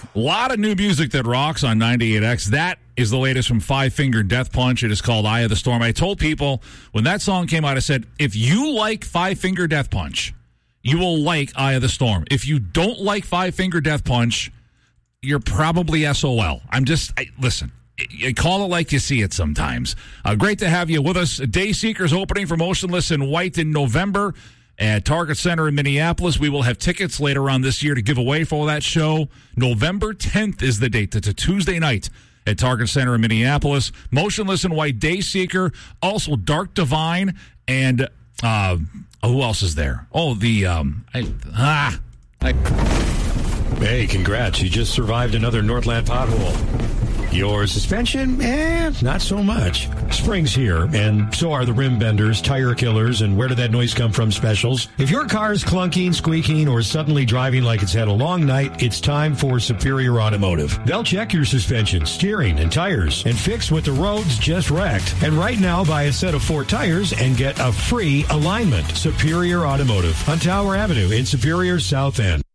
A lot of new music that rocks on 98X. That is the latest from Five Finger Death Punch. It is called Eye of the Storm. I told people when that song came out, I said, if you like Five Finger Death Punch, you will like Eye of the Storm. If you don't like Five Finger Death Punch, you're probably SOL. Listen, you call it like you see it sometimes. Great to have you with us. Dayseekers opening for Motionless in White in November at Target Center in Minneapolis. We will have tickets later on this year to give away for that show. November 10th is the date. It's a Tuesday night at Target Center in Minneapolis. Motionless in White, Dayseeker, also Dark Divine, and who else is there? Oh, Hey, congrats. You just survived another Northland pothole. Your suspension? Not so much. Spring's here, and so are the rim benders, tire killers, and where did that noise come from specials. If your car is clunking, squeaking, or suddenly driving like it's had a long night, it's time for Superior Automotive. They'll check your suspension, steering, and tires, and fix what the roads just wrecked. And right now, buy a set of 4 tires and get a free alignment. Superior Automotive on Tower Avenue in Superior, South End.